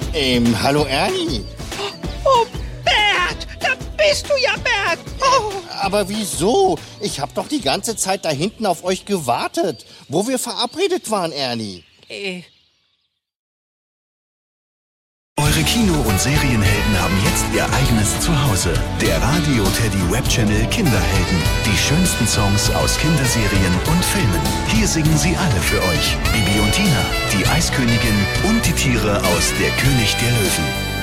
Hallo Ernie. Oh, Bert, da bist du ja, Bert. Oh. Aber wieso? Ich habe doch die ganze Zeit da hinten auf euch gewartet, wo wir verabredet waren, Ernie. Eure Kino- und Serienhelden haben jetzt ihr eigenes Zuhause. Der Radio Teddy Webchannel Kinderhelden. Die schönsten Songs aus Kinderserien und Filmen. Hier singen sie alle für euch. Bibi und Tina, die Eiskönigin und die Tiere aus Der König der Löwen.